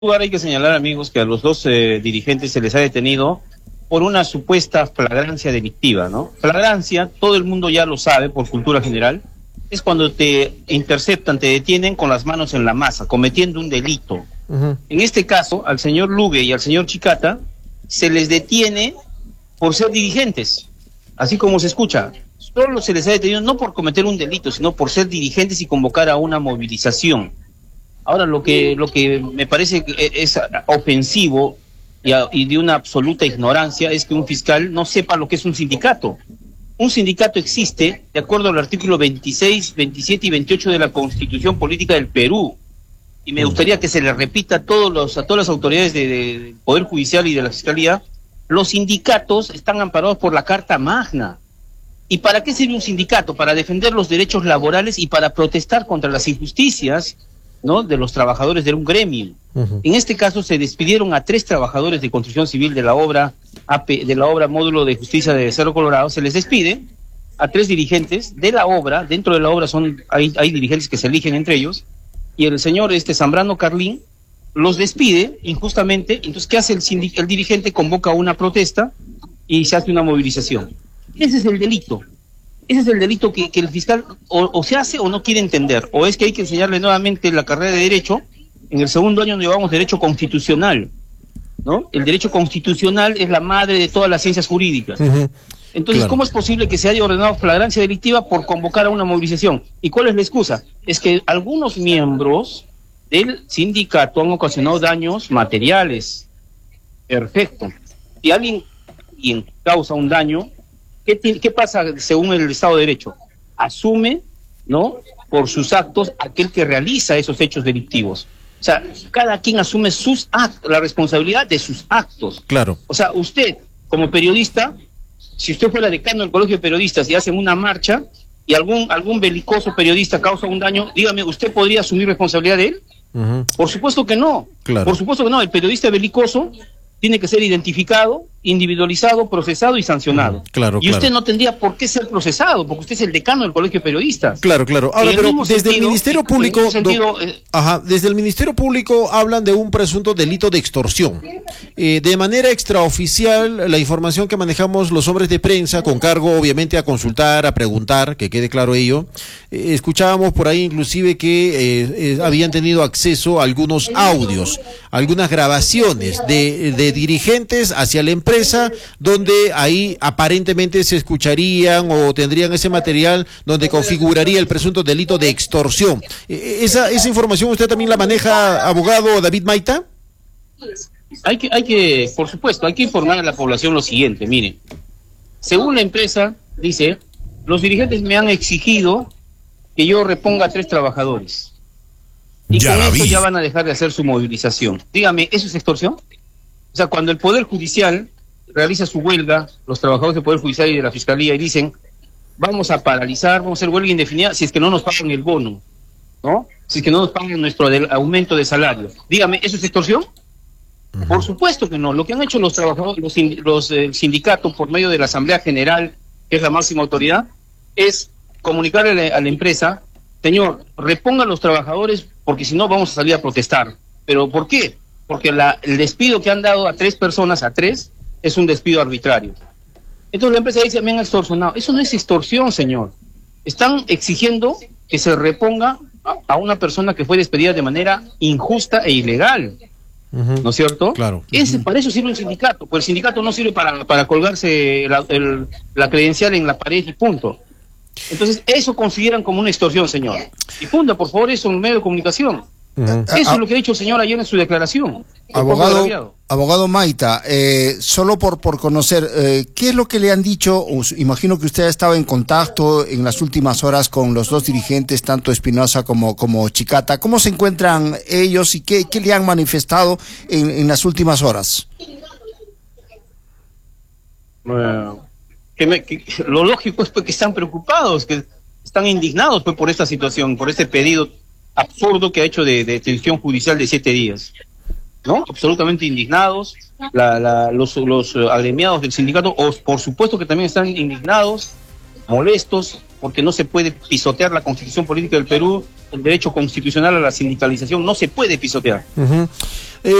lugar hay que señalar, amigos, que a los dos dirigentes se les ha detenido por una supuesta flagrancia delictiva, ¿no? Flagrancia, todo el mundo ya lo sabe por cultura general, es cuando te interceptan, te detienen con las manos en la masa, cometiendo un delito. En este caso, al señor Lugue y al señor Chicata se les detiene por ser dirigentes, así como se escucha. Solo se les ha detenido no por cometer un delito, sino por ser dirigentes y convocar a una movilización. Ahora, lo que me parece que es ofensivo y de una absoluta ignorancia es que un fiscal no sepa lo que es un sindicato. Un sindicato existe de acuerdo al artículo 26, 27 y 28 de la Constitución Política del Perú. Y me gustaría que se le repita a todas las autoridades del Poder Judicial y de la Fiscalía: los sindicatos están amparados por la Carta Magna. ¿Y para qué sirve un sindicato? Para defender los derechos laborales y para protestar contra las injusticias, ¿no?, de los trabajadores de un gremio. En este caso se despidieron a 3 trabajadores de construcción civil de la obra Módulo de Justicia de Cerro Colorado. Se les despide a 3 dirigentes de la obra. Dentro de la obra hay dirigentes que se eligen entre ellos, y el señor Zambrano Carlín los despide injustamente. Entonces, ¿qué hace el dirigente? Convoca una protesta y se hace una movilización. Ese es el delito. Ese es el delito que el fiscal o se hace o no quiere entender, o es que hay que enseñarle nuevamente la carrera de Derecho. En el segundo año llevamos Derecho Constitucional, ¿no? El Derecho Constitucional es la madre de todas las ciencias jurídicas. Entonces, claro, ¿cómo es posible que se haya ordenado flagrancia delictiva por convocar a una movilización? ¿Y cuál es la excusa? Es que algunos miembros del sindicato han ocasionado daños materiales. Perfecto. Si alguien causa un daño, ¿qué pasa según el Estado de Derecho? Asume, ¿no?, por sus actos aquel que realiza esos hechos delictivos. O sea, cada quien asume la responsabilidad de sus actos. Claro. O sea, usted, como periodista, si usted fuera decano del Colegio de Periodistas y hacen una marcha y algún belicoso periodista causa un daño, dígame, ¿usted podría asumir responsabilidad de él? Por supuesto que no. Claro. Por supuesto que no. El periodista belicoso tiene que ser identificado, individualizado, procesado y sancionado. Y usted no tendría por qué ser procesado, porque usted es el decano del Colegio de Periodistas. Claro. Ahora, pero desde el Ministerio Público, desde el Ministerio Público hablan de un presunto delito de extorsión. De manera extraoficial, la información que manejamos los hombres de prensa, con cargo obviamente a consultar, a preguntar, que quede claro ello, escuchábamos por ahí inclusive que habían tenido acceso a algunos audios, algunas grabaciones de dirigentes hacia la empresa, donde ahí aparentemente se escucharían o tendrían ese material donde configuraría el presunto delito de extorsión. ¿Esa información usted también la maneja, abogado David Maita? Hay que, por supuesto, hay que informar a la población lo siguiente. Mire, según la empresa, dice, los dirigentes me han exigido que yo reponga a 3 trabajadores. Y con eso ya van a dejar de hacer su movilización. Dígame, ¿eso es extorsión? O sea, cuando el Poder Judicial realiza su huelga, los trabajadores del Poder Judicial y de la Fiscalía, y dicen, vamos a paralizar, vamos a hacer huelga indefinida si es que no nos pagan el bono, ¿no? Si es que no nos pagan nuestro aumento de salario. Dígame, ¿eso es extorsión? Por supuesto que no. Lo que han hecho los trabajadores, los sindicatos, por medio de la Asamblea General, que es la máxima autoridad, es comunicarle a la empresa, señor, reponga a los trabajadores porque si no vamos a salir a protestar. ¿Pero por qué? Porque el despido que han dado a 3 personas, es un despido arbitrario. Entonces la empresa dice, me han extorsionado. Eso no es extorsión, señor. Están exigiendo que se reponga a una persona que fue despedida de manera injusta e ilegal. ¿No es cierto? Claro. Para eso sirve un sindicato. Pues el sindicato no sirve para colgarse la credencial en la pared y punto. Entonces eso consideran como una extorsión, señor. Difunda, por favor, eso en un medio de comunicación. Eso es lo que ha dicho el señor ayer en su declaración. Abogado Maita, solo por conocer, ¿qué es lo que le han dicho? Imagino que usted ha estado en contacto en las últimas horas con los 2 dirigentes, tanto Espinosa como Chicata. ¿Cómo se encuentran ellos y qué le han manifestado en las últimas horas? Lo lógico es pues, que están preocupados, que están indignados pues, por esta situación, por este pedido absurdo que ha hecho de detención judicial de 7 días, ¿no? Absolutamente indignados. Los agremiados del sindicato, por supuesto que también están indignados, molestos, porque no se puede pisotear la Constitución Política del Perú, el derecho constitucional a la sindicalización no se puede pisotear.